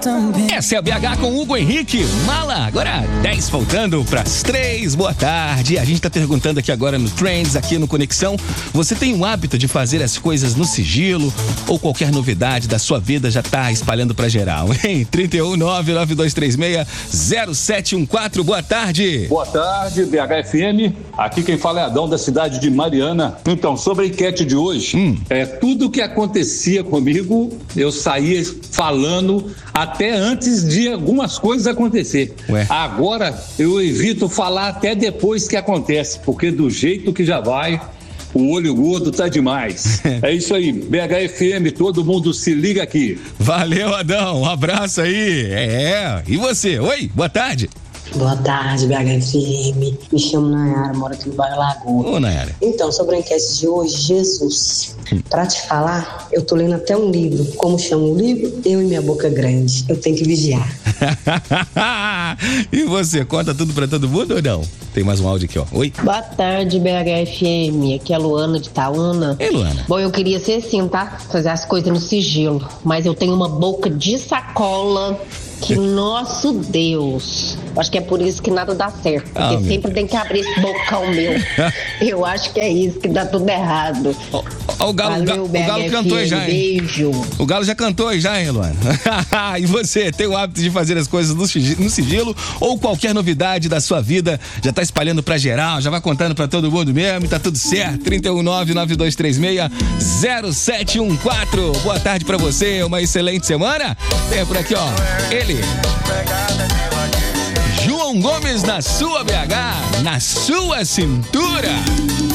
também. Essa é a BH com Hugo Henrique. Mala, agora 10 faltando pras 3. Boa tarde. A gente tá perguntando aqui agora no Trends, aqui no Conexão. Você tem o hábito de fazer as coisas no sigilo? Ou qualquer novidade da sua vida já tá espalhando pra geral, hein? 31992360714. Boa tarde. Boa tarde, BHFM. Aqui quem fala é Adão, da cidade de Mariana. Então, sobre a enquete de hoje, tudo que acontecia comigo, eu saía falando até antes de algumas coisas acontecer. Ué. Agora, eu evito falar até depois que acontece, porque do jeito que já vai, o olho gordo tá demais. É isso aí, BHFM, todo mundo se liga aqui. Valeu, Adão. Um abraço aí. E você? Oi, boa tarde. Boa tarde, BHFM. Me chamo Nayara, moro aqui no bairro Lagoa. Ô, Nayara. Então, sobre a enquete de hoje, Jesus. Pra te falar, eu tô lendo até um livro. Como chama o livro? Eu e Minha Boca Grande. Eu tenho que vigiar. E você, conta tudo pra todo mundo ou não? Tem mais um áudio aqui, ó. Oi. Boa tarde, BHFM. Aqui é a Luana de Itaúna. Ei, Luana. Bom, eu queria ser assim, tá? Fazer as coisas no sigilo. Mas eu tenho uma boca de sacola que, nosso Deus. Acho que é por isso que nada dá certo. Porque sempre tem que abrir esse bocão meu. Eu acho que é isso que dá tudo errado. O Galo cantou aí já, hein? Beijo. O Galo já cantou aí já, hein, Luana? E você, tem o hábito de fazer as coisas no sigilo ou qualquer novidade da sua vida já tá espalhando pra geral, já vai contando pra todo mundo mesmo e tá tudo certo? 31992360714. Boa tarde pra você, uma excelente semana. Tem por aqui, ó, ele, João Gomes na sua BH, na sua cintura.